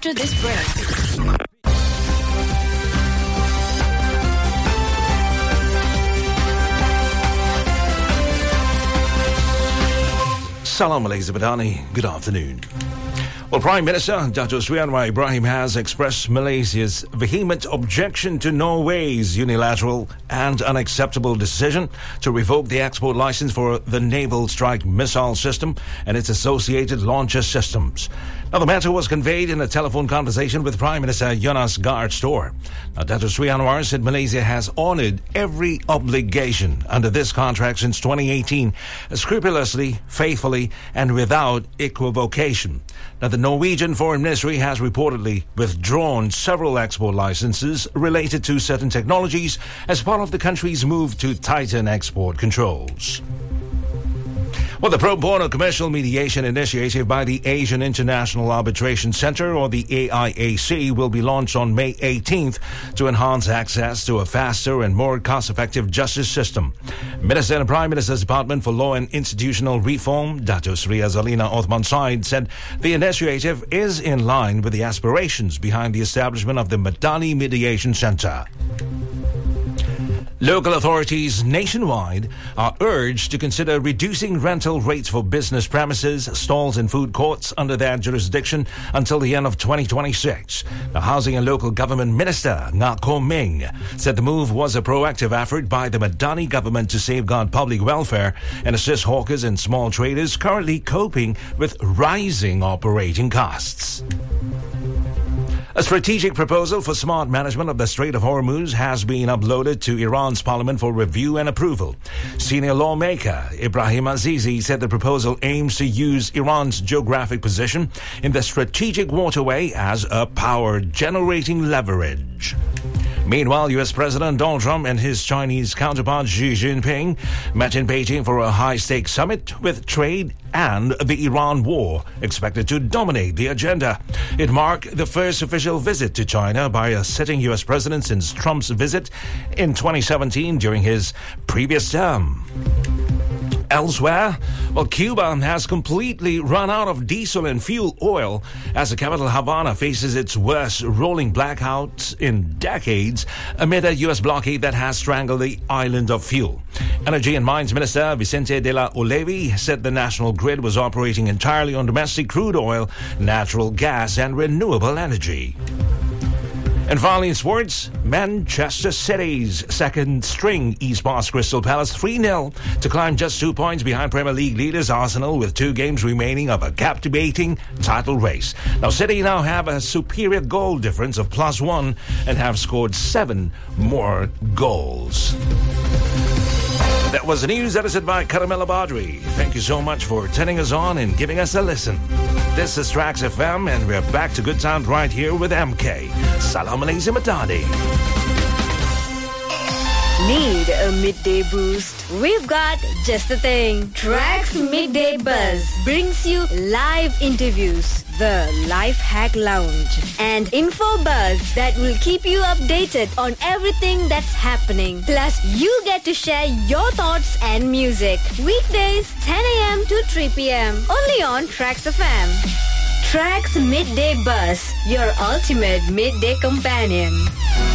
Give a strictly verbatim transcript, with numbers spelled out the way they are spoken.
after this break. Salam Malaysia Madani. Good afternoon. Well, Prime Minister Dato Sri Anwar Ibrahim has expressed Malaysia's vehement objection to Norway's unilateral and unacceptable decision to revoke the export license for the Naval Strike Missile System and its associated launcher systems. Now, the matter was conveyed in a telephone conversation with Prime Minister Jonas Gahr Store. Now, Dato Sri Anwar said Malaysia has honoured every obligation under this contract since twenty eighteen, scrupulously, faithfully, and without equivocation. Now, the Norwegian Foreign Ministry has reportedly withdrawn several export licenses related to certain technologies as part of the country's move to tighten export controls. Well, the pro bono commercial mediation initiative by the Asian International Arbitration Center, or the A I A C, will be launched on May eighteenth to enhance access to a faster and more cost-effective justice system. Minister in the Prime Minister's Department for Law and Institutional Reform, Dato Sri Azalina Othman Said, said the initiative is in line with the aspirations behind the establishment of the Madani Mediation Center. Local authorities nationwide are urged to consider reducing rental rates for business premises, stalls and food courts under their jurisdiction until the end of twenty twenty-six. The Housing and Local Government Minister, Ngak Ko Ming, said the move was a proactive effort by the Madani government to safeguard public welfare and assist hawkers and small traders currently coping with rising operating costs. A strategic proposal for smart management of the Strait of Hormuz has been uploaded to Iran's parliament for review and approval. Senior lawmaker Ibrahim Azizi said the proposal aims to use Iran's geographic position in the strategic waterway as a power-generating leverage. Meanwhile, U S President Donald Trump and his Chinese counterpart Xi Jinping met in Beijing for a high-stakes summit with trade and the Iran war expected to dominate the agenda. It marked the first official visit to China by a sitting U S president since Trump's visit in twenty seventeen during his previous term. Elsewhere, well, Cuba has completely run out of diesel and fuel oil as the capital Havana faces its worst rolling blackouts in decades amid a U S blockade that has strangled the island of fuel. Energy and Mines Minister Vicente de la Olevi said the national grid was operating entirely on domestic crude oil, natural gas, and renewable energy. And finally in sports, Manchester City's second-string Esports Crystal Palace three nil to climb just two points behind Premier League leaders Arsenal with two games remaining of a captivating title race. Now, City now have a superior goal difference of plus one and have scored seven more goals. That was the news edited by Karamela Badri. Thank you so much for turning us on and giving us a listen. This is Trax F M, and we're back to good times right here with M K. Salam Malaysia Madani. Need a midday boost? We've got just the thing. Trax Midday Buzz brings you live interviews, the Life Hack Lounge, and info buzz that will keep you updated on everything that's happening. Plus, you get to share your thoughts and music. Weekdays, ten a.m. to three p.m. Only on Trax F M. Trax Midday Buzz, your ultimate midday companion.